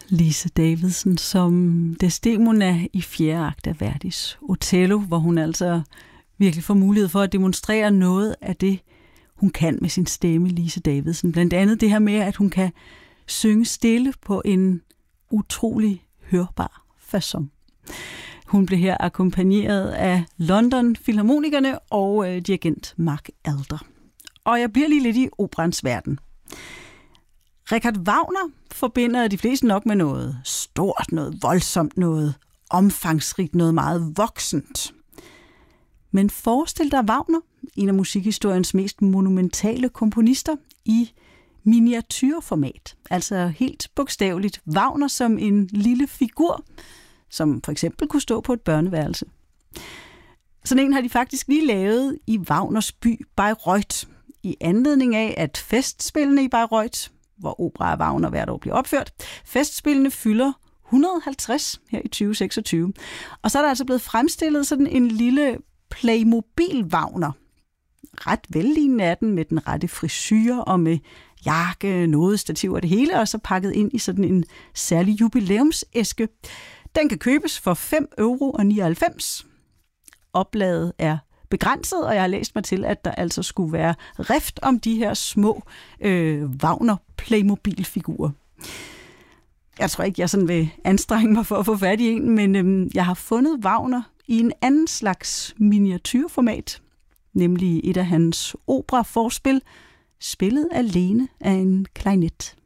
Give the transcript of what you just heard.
Lise Davidsen som Desdemona i 4. akt af Verdis Otello, hvor hun altså virkelig får mulighed for at demonstrere noget af det, hun kan med sin stemme, Lise Davidsen. Blandt andet det her med, at hun kan synge stille på en utrolig hørbar facon. Hun blev her akkompagneret af London Filharmonikerne og dirigent Mark Alder. Og jeg bliver lige lidt i operans verden. Richard Wagner forbinder de fleste nok med noget stort, noget voldsomt, noget omfangsrigt, noget meget voksent. Men forestil dig Wagner, en af musikhistoriens mest monumentale komponister, i miniatyrformat. Altså helt bogstaveligt Wagner som en lille figur, som for eksempel kunne stå på et børneværelse. Sådan en har de faktisk lige lavet i Wagners by Bayreuth, i anledning af, at festspillene i Bayreuth, hvor opera af Wagner hvert år bliver opført, festspillene fylder 150 her i 2026. Og så er der altså blevet fremstillet sådan en lille Playmobil-Wagner. Ret vellignende er den, med den rette frisyre og med jakke, nådestativ og det hele, og så pakket ind i sådan en særlig jubilæumsæske. Den kan købes for 5,99 €. Oplaget er begrænset, og jeg har læst mig til, at der altså skulle være rift om de her små Wagner Playmobil-figurer. Jeg tror ikke, jeg sådan vil anstrenge mig for at få fat i en, men jeg har fundet Wagner i en anden slags miniatyrformat, nemlig et af hans opera-forspil, spillet alene af en klarinet.